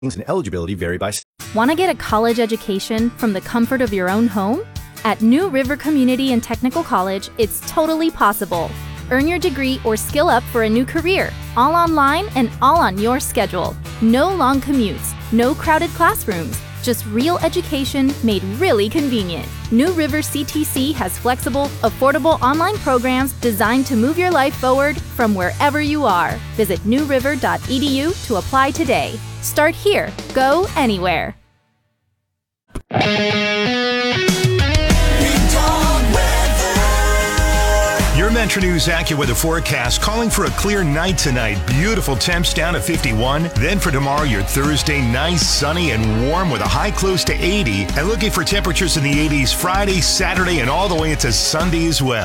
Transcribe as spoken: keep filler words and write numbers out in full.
and eligibility vary by state. Want to get a college education from the comfort of your own home? At New River Community and Technical College, it's totally possible. Earn your degree or skill up for a new career, all online and all on your schedule. No long commutes, no crowded classrooms, just real education made really convenient. New River C T C has flexible, affordable online programs designed to move your life forward from wherever you are. Visit new river dot e d u to apply today. Start here. Go anywhere. Your Metro News AccuWeather forecast calling for a clear night tonight. Beautiful temps down to fifty-one. Then for tomorrow, your Thursday, nice, sunny, and warm with a high close to eighty. And looking for temperatures in the eighties Friday, Saturday, and all the way into Sunday as well.